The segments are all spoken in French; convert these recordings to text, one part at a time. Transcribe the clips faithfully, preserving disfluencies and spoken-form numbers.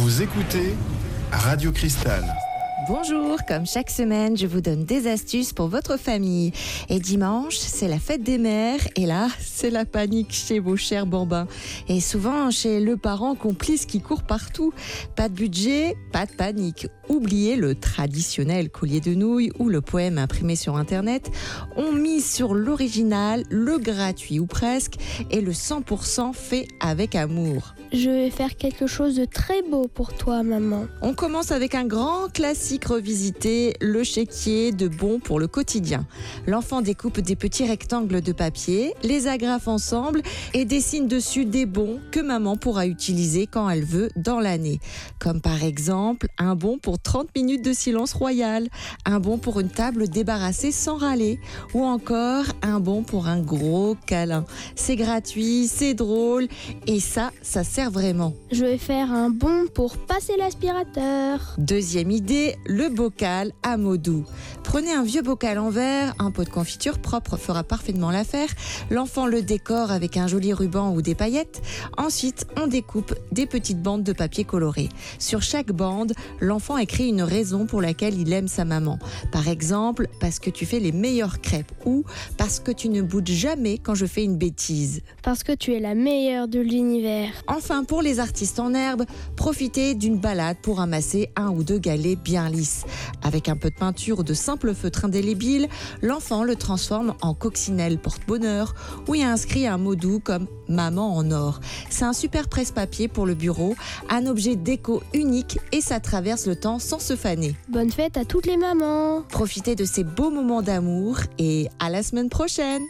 Vous écoutez Radio Cristal. Bonjour, comme chaque semaine, je vous donne des astuces pour votre famille. Et dimanche, c'est la fête des mères. Et là, c'est la panique chez vos chers bambins. Et souvent, chez le parent complice qui court partout. Pas de budget, pas de panique. Oubliez le traditionnel collier de nouilles ou le poème imprimé sur Internet. On mise sur l'original, le gratuit ou presque, et le cent pour cent fait avec amour. Je vais faire quelque chose de très beau pour toi, maman. On commence avec un grand classique revisité, le chéquier de bons pour le quotidien. L'enfant découpe des petits rectangles de papier, les agrafe ensemble et dessine dessus des bons que maman pourra utiliser quand elle veut dans l'année. Comme par exemple un bon pour trente minutes de silence royal, un bon pour une table débarrassée sans râler ou encore un bon pour un gros câlin. C'est gratuit, c'est drôle et ça, ça sert vraiment. Je vais faire un bon pour passer l'aspirateur. Deuxième idée, le bocal à mots doux. Prenez un vieux bocal en verre, un pot de confiture propre fera parfaitement l'affaire. L'enfant le décore avec un joli ruban ou des paillettes. Ensuite, on découpe des petites bandes de papier coloré. Sur chaque bande, l'enfant écrit une raison pour laquelle il aime sa maman. Par exemple, parce que tu fais les meilleures crêpes ou parce que tu ne boudes jamais quand je fais une bêtise. Parce que tu es la meilleure de l'univers. Enfin, pour les artistes en herbe, profitez d'une balade pour amasser un ou deux galets bien lisses. Avec un peu de peinture ou de simple feutre indélébile, l'enfant le transforme en coccinelle porte-bonheur où il y a inscrit un mot doux comme « maman en or ». C'est un super presse-papier pour le bureau, un objet déco unique et ça traverse le temps sans se faner. Bonne fête à toutes les mamans. Profitez de ces beaux moments d'amour et à la semaine prochaine.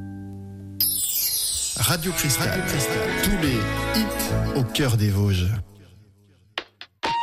Radio Cristal. Radio Cristal. Tous les hits au cœur des Vosges.